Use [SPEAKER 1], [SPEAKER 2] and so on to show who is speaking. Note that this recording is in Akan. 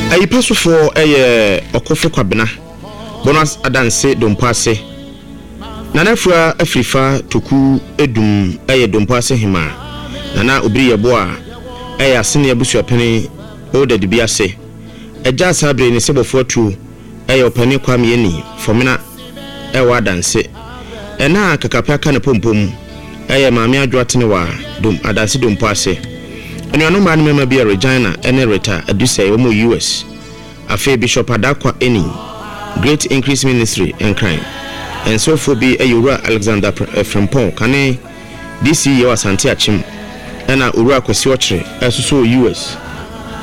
[SPEAKER 1] ayi pasofo okofo kwabena bonus adanse dompo ase nanafua afrifa toku edum dompo ase hima nana obiri yebo a asene abusuapene oda de bi ase eja sabre ne sebofo tu opani kwam yeni fomina wa danse ena kakapia ka ne pompom maami adwatene wa dum adanse dompo ase enuanu ma ne mema bi Regina ene reta adusai omo US afi Bishop Adakwa eni Great Increase Ministry and Crime and so for be Ura Alexander Frempong kane DC yo asante achim ena ura kwesi ochre esuso US